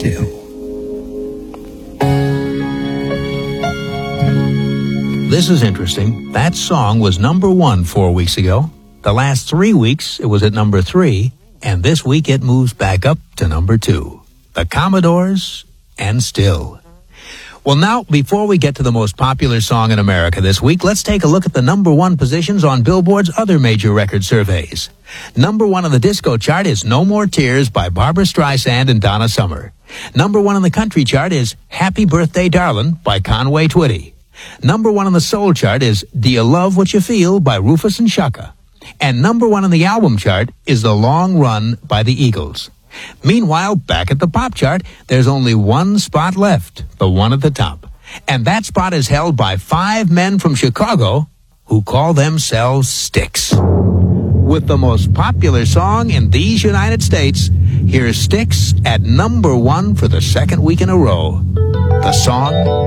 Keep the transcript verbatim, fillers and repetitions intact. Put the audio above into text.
still. This is interesting. That song was number one four weeks ago. The last three weeks, it was at number three. And this week, it moves back up to number two. The Commodores and Still. Well, now, before we get to the most popular song in America this week, let's take a look at the number one positions on Billboard's other major record surveys. Number one on the disco chart is No More Tears by Barbra Streisand and Donna Summer. Number one on the country chart is Happy Birthday Darlin' by Conway Twitty. Number one on the soul chart is Do You Love What You Feel by Rufus and Shaka. And number one on the album chart is The Long Run by the Eagles. Meanwhile, back at the pop chart, there's only one spot left, the one at the top. And that spot is held by five men from Chicago who call themselves Styx. With the most popular song in these United States, here's Styx at number one for the second week in a row. The song